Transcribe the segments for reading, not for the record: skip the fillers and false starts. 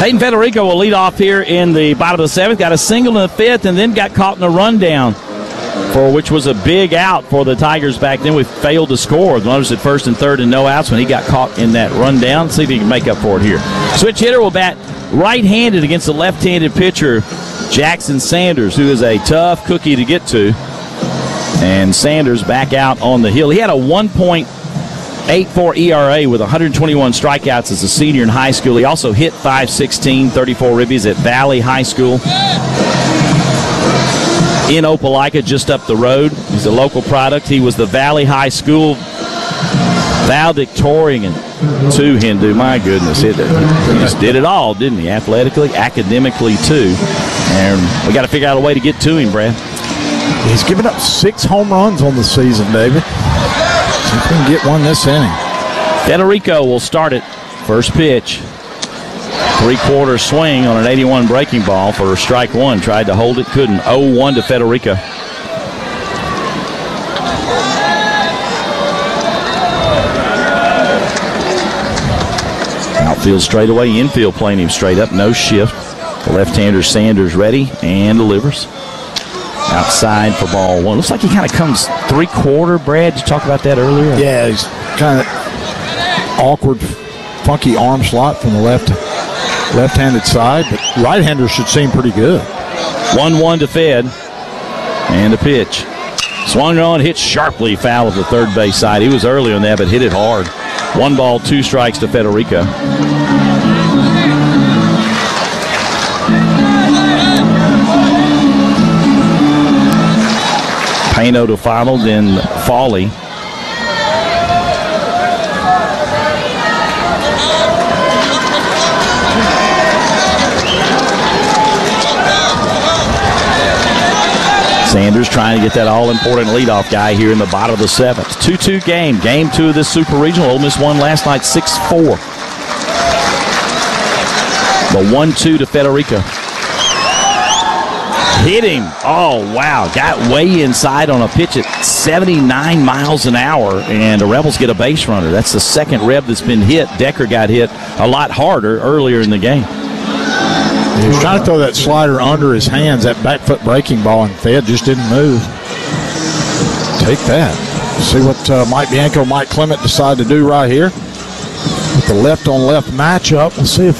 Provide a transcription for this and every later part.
Peyton Federico will lead off here in the bottom of the seventh. Got a single in the fifth and then got caught in a rundown, which was a big out for the Tigers back then. We failed to score. The runners at first and third and no outs when he got caught in that rundown. See if he can make up for it here. Switch hitter will bat right-handed against the left-handed pitcher, Jackson Sanders, who is a tough cookie to get to. And Sanders back out on the hill. He had a 1.84 ERA with 121 strikeouts as a senior in high school. He also hit .516, 34 ribbies at Valley High School in Opelika, just up the road. He's a local product. He was the Valley High School valedictorian to Hindu. My goodness, he just did it all, didn't he? Athletically, academically, too. And we got to figure out a way to get to him, Brad. He's given up 6 home runs on the season, David. See if we can get one this inning. Federico will start it. First pitch. 3/4 swing on an 81 breaking ball for strike one. Tried to hold it, couldn't. 0-1 to Federico. Outfield straight away, infield playing him straight up, no shift. The left-hander Sanders ready and delivers. Outside for ball one. Looks like he kind of comes 3/4, Brad. Did you talk about that earlier? Yeah, he's kind of awkward, funky arm slot from the left-handed side, but right-handers should seem pretty good. 1-1 to Fed. And the pitch. Swung on, hit sharply foul of the third base side. He was early on that, but hit it hard. 1 ball, 2 strikes to Federico. Payno to follow, then Fawley. Sanders trying to get that all-important leadoff guy here in the bottom of the seventh. 2-2 game. Game 2 of this Super Regional. Ole Miss won last night 6-4. The 1-2 to Federico. Hit him. Oh, wow. Got way inside on a pitch at 79 miles an hour, and the Rebels get a base runner. That's the second Reb that's been hit. Decker got hit a lot harder earlier in the game. He was trying to throw that slider under his hands, that back foot breaking ball, and Fed just didn't move. Take that. See what Mike Bianco, Mike Clement decide to do right here with the left-on-left matchup. We'll see if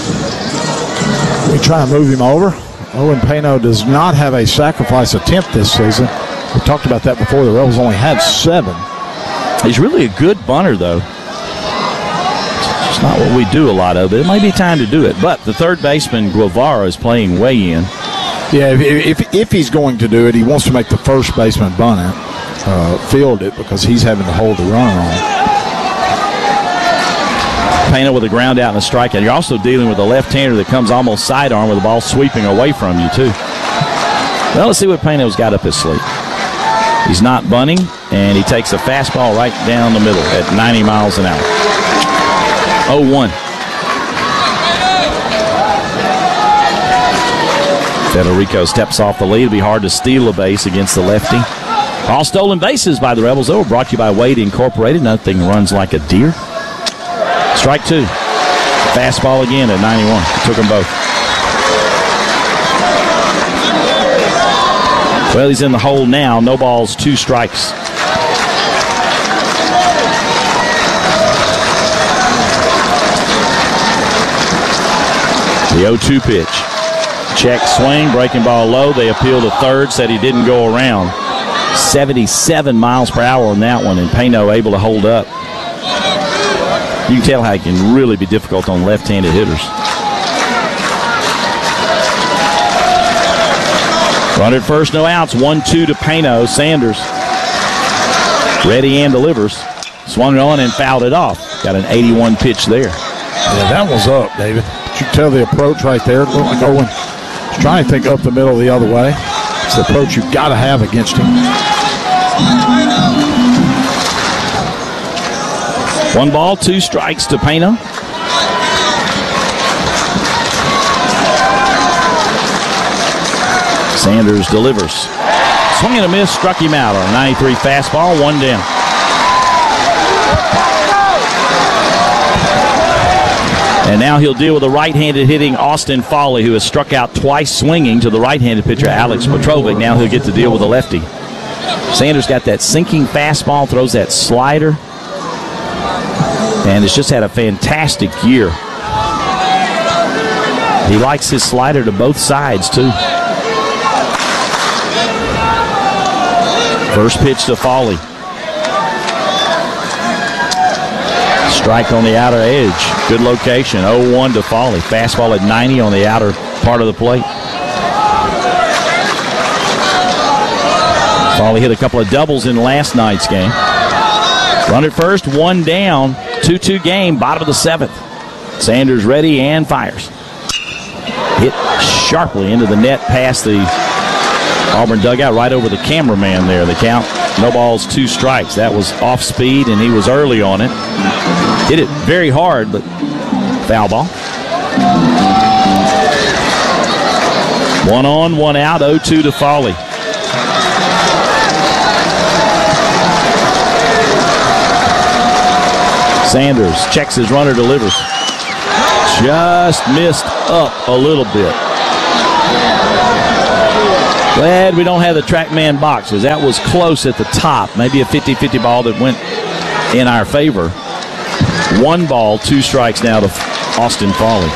we try and move him over. Owen Payno does not have a sacrifice attempt this season. We talked about that before. The Rebels only had 7. He's really a good bunter, though. It's not what we do a lot of, but it might be time to do it. But the third baseman, Guevara, is playing way in. Yeah, if he's going to do it, he wants to make the first baseman bunt it, field it, because he's having to hold the runner on. Payno with a ground out and a strikeout. You're also dealing with a left-hander that comes almost sidearm with the ball sweeping away from you, too. Well, let's see what Payno's got up his sleeve. He's not bunting, and he takes a fastball right down the middle at 90 miles an hour. 0-1. Federico steps off the lead. It'll be hard to steal a base against the lefty. All stolen bases by the Rebels, though, brought to you by Wade Incorporated. Nothing runs like a deer. Strike 2. Fastball again at 91. Took them both. Well, he's in the hole now. No balls, 2 strikes. The 0-2 pitch. Check swing, breaking ball low. They appeal to third, said he didn't go around. 77 miles per hour on that one, and Payno able to hold up. You can tell how it can really be difficult on left-handed hitters. Runner at first, no outs. 1-2 to Payno. Sanders ready and delivers. Swung on and fouled it off. Got an 81 pitch there. Yeah, that was up, David. You can tell the approach right there. It looked like Owen was trying to think up the middle the other way. It's the approach you've got to have against him. 1 ball, 2 strikes to Payno. Sanders delivers. Swing and a miss, struck him out on a 93 fastball, 1 down. And now he'll deal with a right-handed hitting Austin Foley, who has struck out twice swinging to the right-handed pitcher Alex Petrovic. Now he'll get to deal with a lefty. Sanders got that sinking fastball, throws that slider, and has just had a fantastic year. He likes his slider to both sides, too. First pitch to Foley. Strike on the outer edge. Good location. 0-1 to Foley. Fastball at 90 on the outer part of the plate. Foley hit a couple of doubles in last night's game. Run at first, one down. 2-2 game, bottom of the 7th. Sanders ready and fires. Hit sharply into the net past the Auburn dugout, right over the cameraman there. The count, no balls, 2 strikes. That was off speed, and he was early on it. Hit it very hard, but foul ball. 1 on, 1 out, 0-2 to Foley. Sanders checks his runner, delivers. Just missed up a little bit. Glad we don't have the TrackMan box, because that was close at the top. Maybe a 50-50 ball that went in our favor. 1 ball, 2 strikes now to Austin Foley.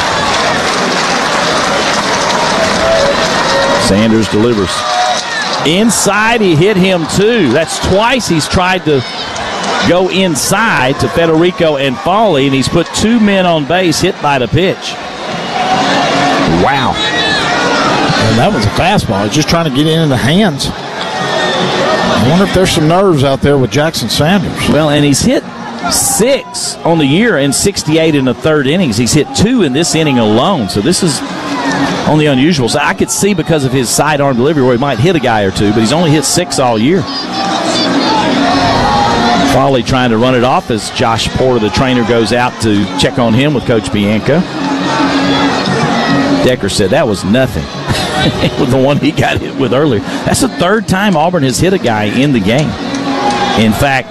Sanders delivers. Inside, he hit him too. That's twice he's tried to go inside to Federico and Foley, and he's put 2 men on base, hit by the pitch. Wow. And that was a fastball. He's just trying to get it in the hands. I wonder if there's some nerves out there with Jackson Sanders. Well, and he's hit 6 on the year in 68 in the 3rd innings. He's hit 2 in this inning alone, so this is on the unusual side. I could see because of his sidearm delivery where he might hit a guy or 2, but he's only hit 6 all year. Foley trying to run it off as Josh Porter, the trainer, goes out to check on him with Coach Bianco. Decker said that was nothing with the one he got hit with earlier. That's the 3rd time Auburn has hit a guy in the game. In fact,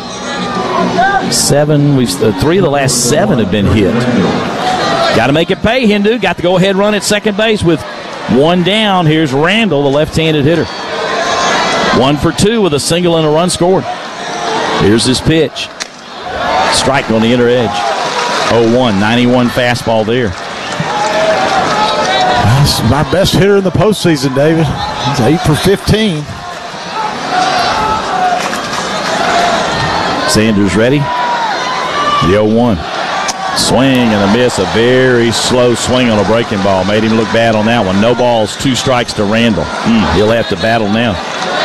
3 of the last 7 have been hit. Got to make it pay, Hindu. Got the go-ahead run at second base with 1 down. Here's Randall, the left-handed hitter. 1 for 2 with a single and a run scored. Here's his pitch. Strike on the inner edge. 0-1, 91 fastball there. This is my best hitter in the postseason, David. He's 8 for 15. Sanders ready. The 0-1. Swing and a miss. A very slow swing on a breaking ball. Made him look bad on that one. No balls, 2 strikes to Randall. He'll have to battle now.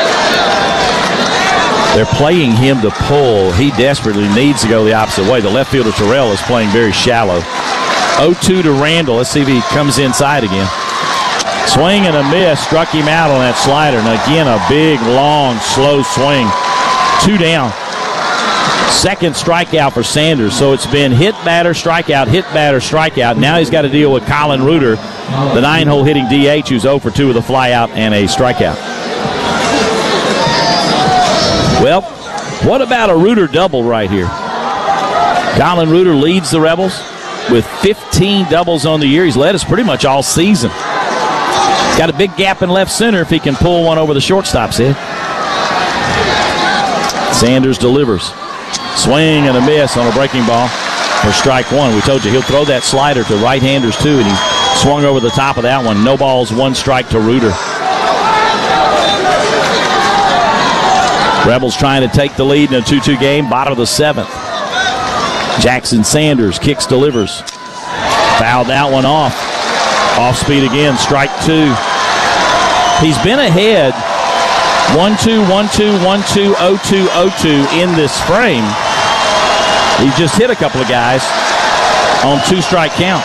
They're playing him to pull. He desperately needs to go the opposite way. The left fielder, Terrell, is playing very shallow. 0-2 to Randall. Let's see if he comes inside again. Swing and a miss. Struck him out on that slider. And again, a big, long, slow swing. 2 down. 2nd strikeout for Sanders. So it's been hit, batter, strikeout, hit, batter, strikeout. Now he's got to deal with Colin Reuter, the 9-hole hitting DH, who's 0 for 2 with a flyout and a strikeout. Well, what about a Reuter double right here? Colin Reuter leads the Rebels with 15 doubles on the year. He's led us pretty much all season. He's got a big gap in left center if he can pull one over the shortstop's head. Sanders delivers. Swing and a miss on a breaking ball for strike 1. We told you he'll throw that slider to right-handers too, and he swung over the top of that one. No balls, 1 strike to Reuter. Rebels trying to take the lead in a 2-2 game, bottom of the 7th. Jackson Sanders kicks, delivers. Fouled that one off. Off speed again, strike 2. He's been ahead 1-2, 1-2, 1-2, 0-2, 0-2 in this frame. He just hit a couple of guys on 2 strike counts.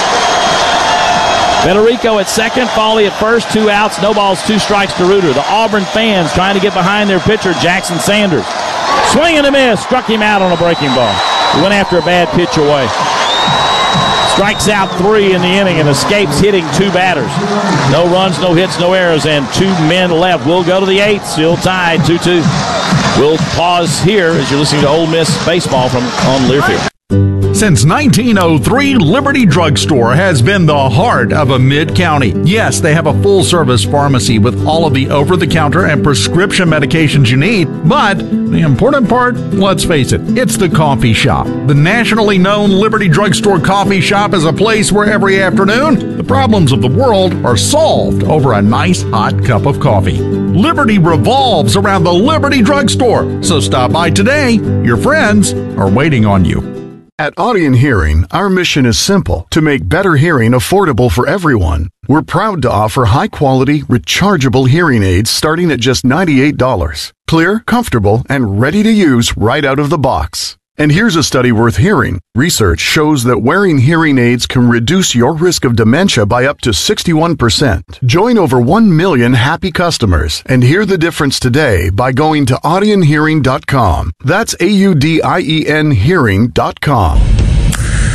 Federico at second, Foley at first, 2 outs, no balls, 2 strikes to Reuter. The Auburn fans trying to get behind their pitcher, Jackson Sanders. Swing and a miss, struck him out on a breaking ball. He went after a bad pitch away. Strikes out 3 in the inning and escapes hitting 2 batters. No runs, no hits, no errors, and 2 men left. We'll go to the 8th, still tied 2-2. We'll pause here as you're listening to Ole Miss baseball from on Learfield. Since 1903, Liberty Drugstore has been the heart of a mid-county. Yes, they have a full-service pharmacy with all of the over-the-counter and prescription medications you need, but the important part, let's face it, it's the coffee shop. The nationally known Liberty Drugstore coffee shop is a place where every afternoon, the problems of the world are solved over a nice hot cup of coffee. Liberty revolves around the Liberty Drugstore, so stop by today. Your friends are waiting on you. At Audion Hearing, our mission is simple: to make better hearing affordable for everyone. We're proud to offer high-quality, rechargeable hearing aids starting at just $98. Clear, comfortable, and ready to use right out of the box. And here's a study worth hearing. Research shows that wearing hearing aids can reduce your risk of dementia by up to 61%. Join over 1 million happy customers and hear the difference today by going to audionhearing.com. That's AUDIEN hearing.com.